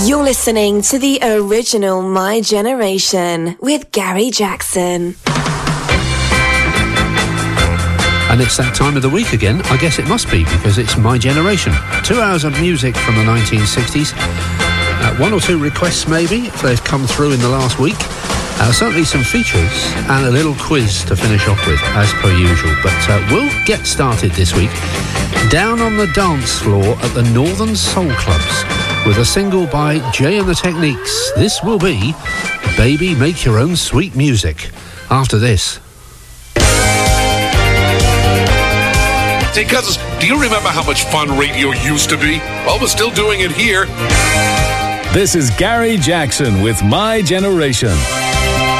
You're listening to the original My Generation with Gary Jackson. And it's that time of the week again. I guess it must be, because it's My Generation. 2 hours of music from the 1960s. One or two requests, maybe, if they've come through in the last week. Certainly some features and a little quiz to finish off with, as per usual. But we'll get started this week down on the dance floor at the Northern Soul Clubs with a single by Jay and the Techniques. This will be Baby Make Your Own Sweet Music. After this. Hey, cousins, do you remember how much fun radio used to be? Well, we're still doing it here. This is Gary Jackson with My Generation.